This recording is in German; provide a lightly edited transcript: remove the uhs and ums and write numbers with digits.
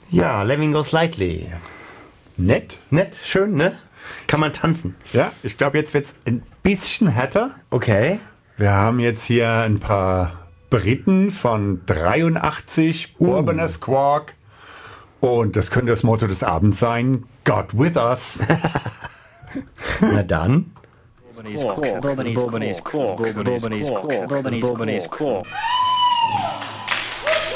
Ja, Living Goes Lightly. Nett. Nett, schön, ne? Kann man tanzen. Ja, ich glaube, jetzt wird es ein bisschen härter. Okay. Wir haben jetzt hier ein paar Briten von 83, Urbaner Squawk. Und das könnte das Motto des Abends sein, God with us. Na dann. Bourbon is cork.